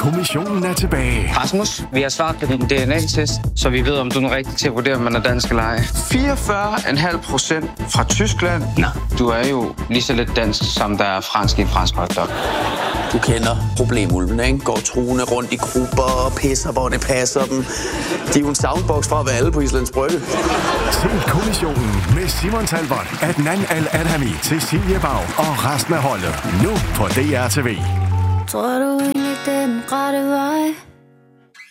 Kommissionen er tilbage. Rasmus, vi har svaret på din DNA-test, så vi ved, om du er rigtig til at vurdere, om man er dansk eller ej. 44,5% fra Tyskland. Nå, du er jo lige så lidt dansk, som der er fransk i en fransk hotdog. Du kender problemulvene, ikke? Går truende rundt i grupper og pisser, hvor det passer dem. De er jo en soundbox fra at være alle på Islands Brygge. Se Kommissionen med Simon Talbot, Adnan Al-Adhami, Cecilie Bag og resten af holdet. Nu på DR TV. Tror du egentlig, det er den rette vej?